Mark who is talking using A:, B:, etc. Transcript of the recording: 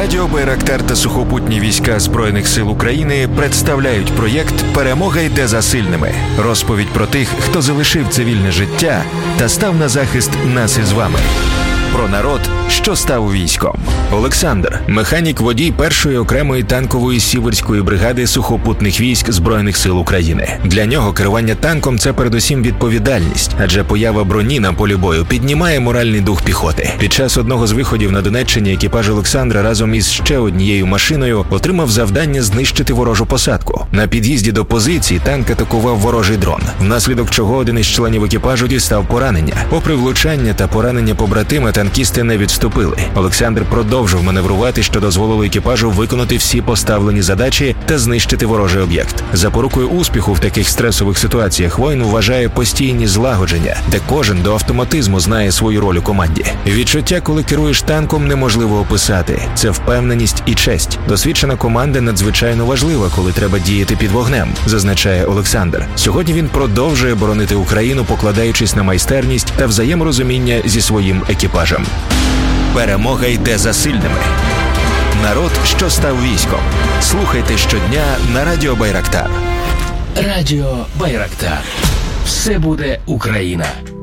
A: Радіо «Байрактар» та сухопутні війська Збройних сил України представляють проєкт «Перемога йде за сильними». Розповідь про тих, хто залишив цивільне життя та став на захист нас із вами. Про народ, що став військом. Олександр – механік-водій першої окремої танкової сіверської бригади сухопутних військ Збройних сил України. Для нього керування танком – це передусім відповідальність, адже поява броні на полі бою піднімає моральний дух піхоти. Під час одного з виходів на Донеччині екіпаж Олександра разом із ще однією машиною отримав завдання знищити ворожу посадку. На під'їзді до позиції танк атакував ворожий дрон, внаслідок чого один із членів екіпажу дістав поранення. Попри влучання та поранення побратима, танкісти не відступили. Олександр продовжив маневрувати, що дозволило екіпажу виконати всі поставлені задачі та знищити ворожий об'єкт. Запорукою успіху в таких стресових ситуаціях воїн вважає постійні злагодження, де кожен до автоматизму знає свою роль у команді. Відчуття, коли керуєш танком, неможливо описати. Це впевненість і честь. Досвідчена команда надзвичайно важлива, коли треба діяти під вогнем, зазначає Олександр. Сьогодні він продовжує боронити Україну, покладаючись на майстерність та взаєморозуміння зі своїм екіпажем. Перемога йде за сильними. Народ, що став військом. Слухайте щодня на Радіо «Байрактар».
B: Радіо «Байрактар». Все буде Україна.